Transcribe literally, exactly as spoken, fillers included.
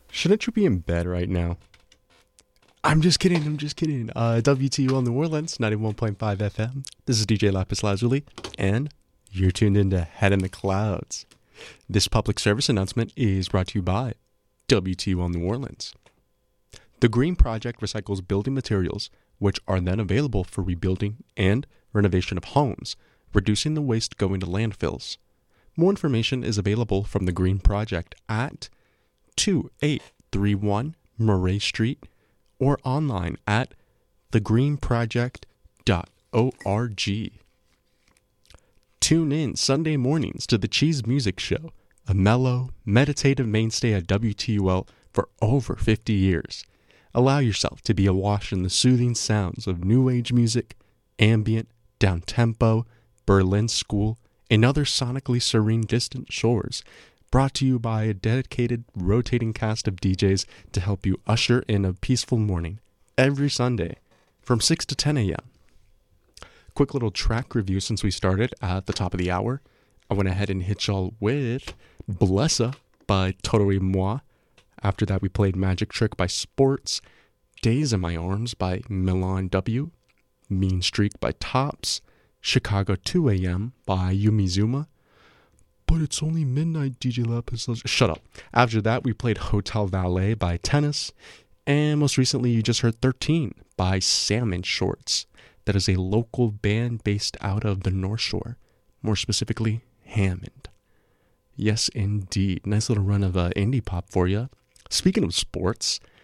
Shouldn't you be in bed right now? I'm just kidding, I'm just kidding. Uh, W T U L New Orleans, ninety-one point five F M. This is D J Lapis Lazuli, and you're tuned into Head in the Clouds. This public service announcement is brought to you by W T U L New Orleans. The Green Project recycles building materials, which are then available for rebuilding and renovation of homes, reducing the waste going to landfills. More information is available from the Green Project at two eight three one Murray Street or online at the green project dot org. Tune in Sunday mornings to the Cheese Music Show, a mellow, meditative mainstay at W T U L for over fifty years. Allow yourself to be awash in the soothing sounds of new age music, ambient, down-tempo, Berlin school, and other sonically serene distant shores, brought to you by a dedicated, rotating cast of D Js to help you usher in a peaceful morning every Sunday from six to ten a.m. Quick little track review since we started at the top of the hour. I went ahead and hit y'all with Blessa by Toto y Moi. After that, we played Magic Trick by Sports, Days in My Arms by Milan W, Mean Streak by Tops, Chicago two a.m. by Yumizuma, But It's Only Midnight, D J Lapis. Shut up. After that, we played Hotel Valet by Tennis, and most recently, you just heard thirteen by Salmon Shorts. That is a local band based out of the North Shore, more specifically, Hammond. Yes, indeed. Nice little run of uh, indie pop for you. Speaking of sports,